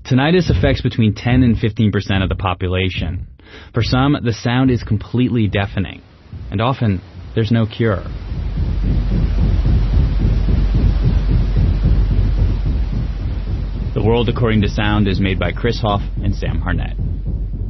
Tinnitus affects between 10 and 15% of the population. For some, the sound is completely deafening, and often there's no cure. The World According to Sound is made by Chris Hoff and Sam Harnett.